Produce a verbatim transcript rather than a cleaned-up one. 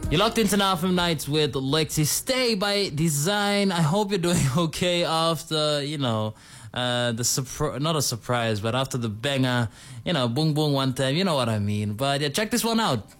You're locked into Now F M Nights with Lexi. Stay by design. I hope you're doing okay after, you know, uh, the surprise, not a surprise, but after the banger, you know, boom boom one time, you know what I mean. But yeah, check this one out.